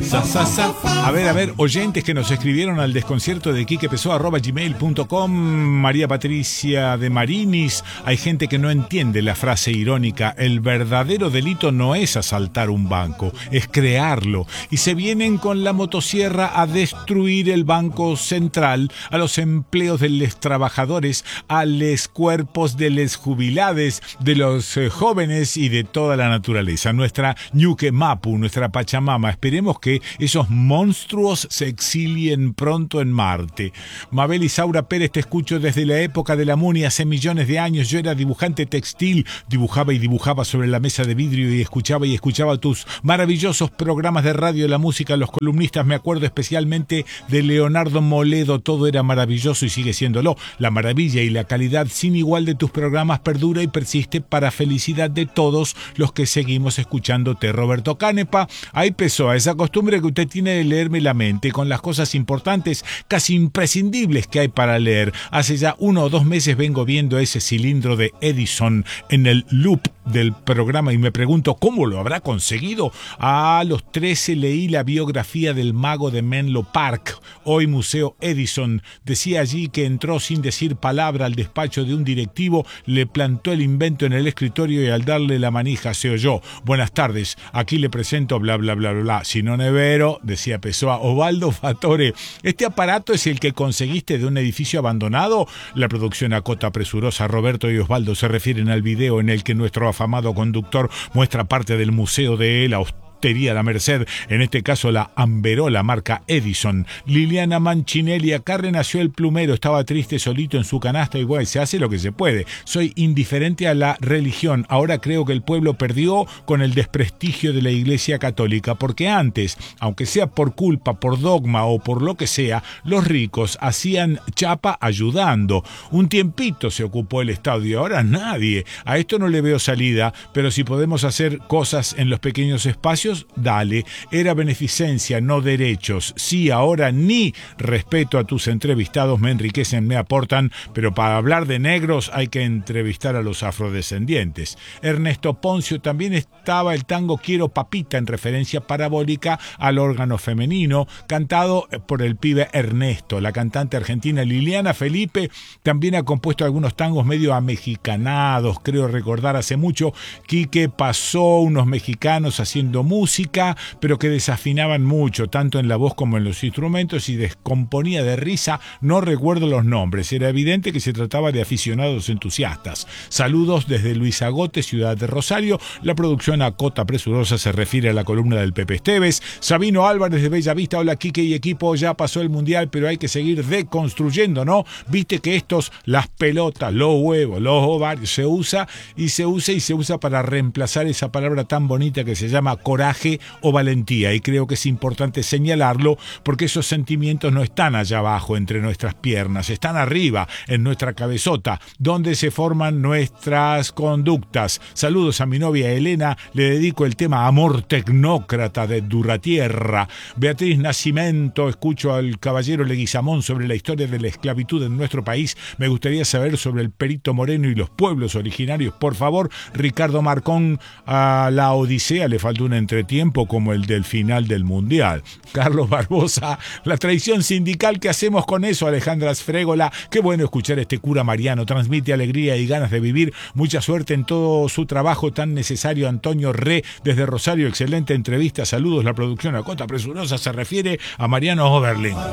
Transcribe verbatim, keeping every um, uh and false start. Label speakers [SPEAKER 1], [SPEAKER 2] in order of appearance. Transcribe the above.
[SPEAKER 1] Sa, sa, sa. A ver, a ver, oyentes que nos escribieron al desconcierto de quique pessoa arroba gmail punto com. María Patricia de Marinis. Hay gente que no entiende la frase irónica. El verdadero delito no es asaltar un banco, es crearlo. Y se vienen con la motosierra a destruir el Banco Central, a los empleos de los trabajadores, a los cuerpos de los jubilades, de los eh, jóvenes y de toda la naturaleza. Nuestra Ñuque Mapu, nuestra Pachamama. Esperemos que esos monstruos se exilien pronto en Marte. Mabel Isaura Pérez, te escucho desde la época de la Muni, hace millones de años. Yo era dibujante textil, dibujaba y dibujaba sobre la mesa de vidrio y escuchaba y escuchaba tus maravillosos programas de radio, la música, los columnistas. Me acuerdo especialmente de Leonardo Moledo, todo era maravilloso y sigue siéndolo. La maravilla y la calidad sin igual de tus programas perdura y persiste para felicidad de todos los que seguimos escuchándote. Roberto Canepa, ahí pesó a esa costumbre que usted tiene de leerme la mente con las cosas importantes, casi imprescindibles que hay para leer. Hace ya uno o dos meses vengo viendo ese cilindro de Edison en el loop del programa y me pregunto cómo lo habrá conseguido. A los trece leí la biografía del mago de Menlo Park, hoy Museo Edison. Decía allí que entró sin decir palabra al despacho de un directivo, le plantó el invento en el escritorio y al darle la manija se oyó: buenas tardes, aquí le presento bla bla bla bla bla. Si no nevero, decía Pessoa. Osvaldo Fatore, ¿este aparato es el que conseguiste de un edificio abandonado? La producción acota presurosa. Roberto y Osvaldo se refieren al video en el que nuestro afamado conductor muestra parte del museo de la La Merced, en este caso la Amberola marca Edison. Liliana Mancinelli, acá renació el plumero, estaba triste solito en su canasta y bueno, se hace lo que se puede. Soy indiferente a la religión, ahora creo que el pueblo perdió con el desprestigio de la Iglesia Católica, porque antes, aunque sea por culpa, por dogma o por lo que sea, los ricos hacían chapa ayudando. Un tiempito se ocupó el Estado y ahora nadie. A esto no le veo salida, pero si podemos hacer cosas en los pequeños espacios, dale. Era beneficencia, no derechos. Sí, ahora ni respeto a tus entrevistados, me enriquecen, me aportan, pero para hablar de negros hay que entrevistar a los afrodescendientes. Ernesto Poncio, también estaba el tango Quiero Papita, en referencia parabólica al órgano femenino, cantado por el pibe Ernesto. La cantante argentina Liliana Felipe también ha compuesto algunos tangos medio amexicanados, creo recordar hace mucho. Quique pasó unos mexicanos haciendo música música, pero que desafinaban mucho, tanto en la voz como en los instrumentos, y descomponía de risa. No recuerdo los nombres, era evidente que se trataba de aficionados entusiastas. Saludos desde Luis Agote, ciudad de Rosario. La producción acota presurosa se refiere a la columna del Pepe Esteves. Sabino Álvarez de Bellavista, hola Quique y equipo, ya pasó el mundial, pero hay que seguir deconstruyendo, ¿no? Viste que estos, las pelotas, los huevos, los ovarios, se usa y se usa y se usa para reemplazar esa palabra tan bonita que se llama coraje o valentía, y creo que es importante señalarlo porque esos sentimientos no están allá abajo entre nuestras piernas, están arriba en nuestra cabezota donde se forman nuestras conductas. Saludos a mi novia Elena, le dedico el tema Amor Tecnócrata de Duratierra. Beatriz Nacimento, escucho al caballero Leguizamón sobre la historia de la esclavitud en nuestro país, me gustaría saber sobre el Perito Moreno y los pueblos originarios, por favor. Ricardo Marcón, a la Odisea le faltó un entretiempo como el del final del Mundial. Carlos Barbosa, la traición sindical, ¿qué hacemos con eso? Alejandra Sfrégola, qué bueno escuchar a este cura mariano, transmite alegría y ganas de vivir. Mucha suerte en todo su trabajo tan necesario. Antonio Re, desde Rosario, excelente entrevista, saludos. La producción acota presurosa se refiere a Mariano Oberlin.